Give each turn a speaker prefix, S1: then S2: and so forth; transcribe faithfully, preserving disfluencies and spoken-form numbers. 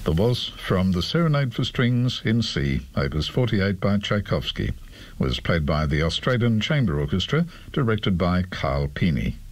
S1: The waltz from the Serenade for Strings in C, opus forty-eight by Tchaikovsky, was played by the Australian Chamber Orchestra, directed by Carl Pini.